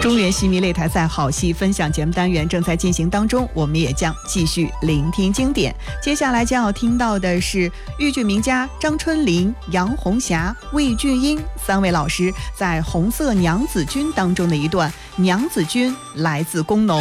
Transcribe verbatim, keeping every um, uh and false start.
中原戏迷擂台赛好戏分享节目单元正在进行当中，我们也将继续聆听经典。接下来将要听到的是豫剧名家张春林、杨红霞、魏俊英三位老师在《红色娘子军》当中的一段《娘子军来自工农》。